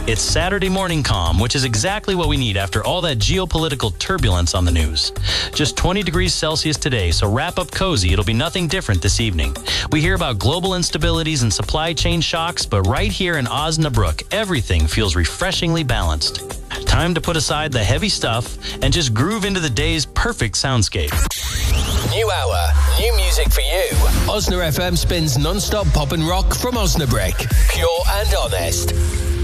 It's Saturday morning calm, which is exactly what we need after all that geopolitical turbulence on the news. Just 20 degrees Celsius today, so wrap up cozy. It'll be nothing different this evening. We hear about global instabilities and supply chain shocks, but right here in Osnabrück, everything feels refreshingly balanced. Time to put aside the heavy stuff and just groove into the day's perfect soundscape. New hour, new music for you. Osna FM spins non-stop pop and rock from Osnabrück. Pure and honest.